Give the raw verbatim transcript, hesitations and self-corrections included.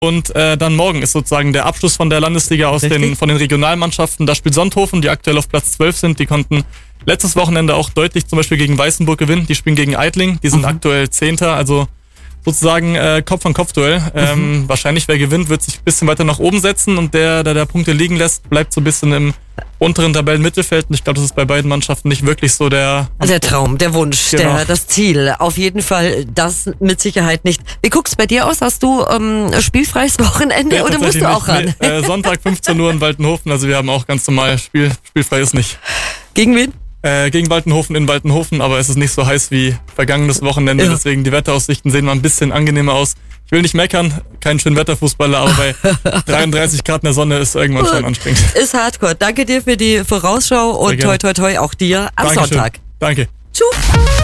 Und äh, dann morgen ist sozusagen der Abschluss von der Landesliga aus den, von den Regionalmannschaften. Da spielt Sonthofen, die aktuell auf Platz zwölf sind. Die konnten letztes Wochenende auch deutlich zum Beispiel gegen Weißenburg gewinnen. Die spielen gegen Eitling, die sind mhm. aktuell Zehnter, also sozusagen äh, Kopf-an-Kopf-Duell. Ähm, mhm. Wahrscheinlich, wer gewinnt, wird sich ein bisschen weiter nach oben setzen und der, der der Punkte liegen lässt, bleibt so ein bisschen im unteren Tabellenmittelfeld. Und ich glaube, das ist bei beiden Mannschaften nicht wirklich so der... Der Traum, der Wunsch, genau. der, das Ziel. Auf jeden Fall das mit Sicherheit nicht. Wie guckt's bei dir aus? Hast du ähm, spielfreies Wochenende ja, oder musst du auch ran? Nee, äh, Sonntag fünfzehn Uhr in Waltenhofen, also wir haben auch ganz normal Spiel, spielfrei ist nicht. Gegen wen? Äh, gegen Waltenhofen in Waltenhofen, aber es ist nicht so heiß wie vergangenes Wochenende, ja. deswegen die Wetteraussichten sehen mal ein bisschen angenehmer aus. Ich will nicht meckern, kein schön Wetterfußballer, aber bei dreiunddreißig Grad in der Sonne ist irgendwann schon anstrengend. Ist hardcore. Danke dir für die Vorausschau und toi toi toi auch dir am Dankeschön. Sonntag. Danke. Tschüss.